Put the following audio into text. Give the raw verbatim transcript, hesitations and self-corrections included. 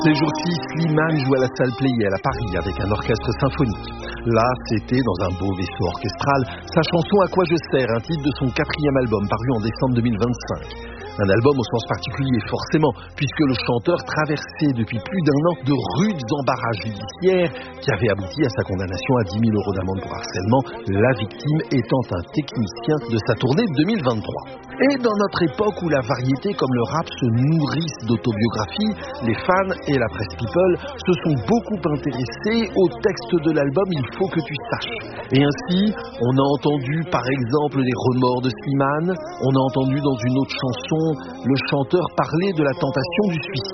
Ces jours-ci, Slimane joue à la salle Playel à Paris avec un orchestre symphonique. Là, c'était dans un beau vaisseau orchestral, sa chanson À quoi je sers, un titre de son quatrième album paru en décembre deux mille vingt-cinq. Un album au sens particulier, forcément, puisque le chanteur traversait depuis plus d'un an de rudes embarras judiciaires qui avaient abouti à sa condamnation à dix mille euros d'amende pour harcèlement, la victime étant un technicien de sa tournée de deux mille vingt-trois. Et dans notre époque où la variété comme le rap se nourrissent d'autobiographies, les fans et la presse people se sont beaucoup intéressés au texte de l'album Il faut que tu saches. Et ainsi, on a entendu par exemple les remords de Slimane, on a entendu dans une autre chanson le chanteur parler de la tentation du suicide.